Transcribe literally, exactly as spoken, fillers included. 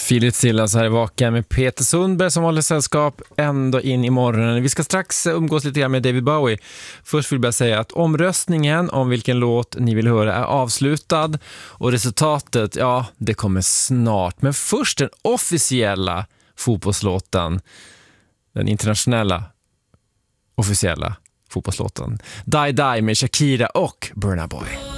Filip Sillas här i Vaken med Peter Sundberg som håller sällskap ändå in i morgonen. Vi ska strax umgås lite grann med David Bowie. Först vill jag bara säga att omröstningen om vilken låt ni vill höra är avslutad. Och resultatet, ja, det kommer snart. Men först den officiella fotbollslåten. Den internationella officiella fotbollslåten. Die Die med Shakira och Burna Boy.